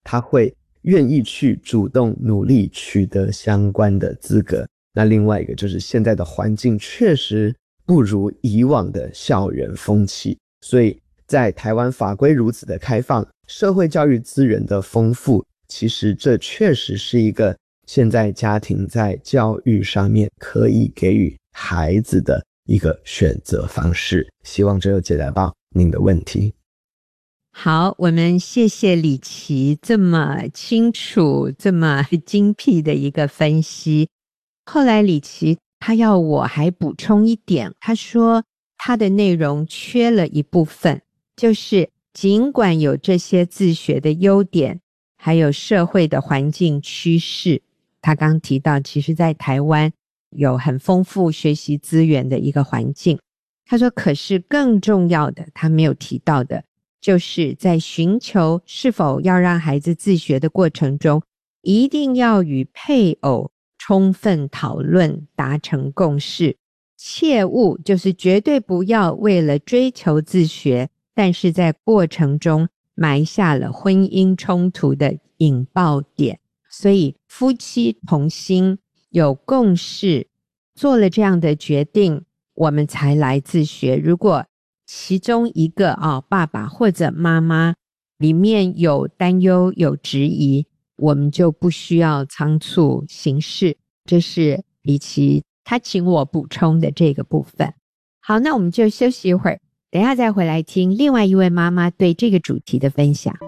他会愿意去主动努力取得相关的资格。那另外一个就是现在的环境确实不如以往的校园风气，所以在台湾法规如此的开放，社会教育资源的丰富，其实这确实是一个现在家庭在教育上面可以给予孩子的一个选择方式。希望这有解答到您的问题。 好，我们谢谢李琦这么清楚这么精辟的一个分析。后来李琦他要我还补充一点，他说他的内容缺了一部分，就是尽管有这些自学的优点，还有社会的环境趋势，他刚提到其实在台湾有很丰富学习资源的一个环境。他说可是更重要的他没有提到的，就是在寻求是否要让孩子自学的过程中，一定要与配偶充分讨论，达成共识，切勿就是绝对不要为了追求自学，但是在过程中埋下了婚姻冲突的引爆点。所以夫妻同心有共识，做了这样的决定，我们才来自学。如果其中一个爸爸或者妈妈里面有担忧有质疑，我们就不需要仓促行事。这是李琦他请我补充的这个部分。好，那我们就休息一会儿，等一下再回来听另外一位妈妈对这个主题的分享。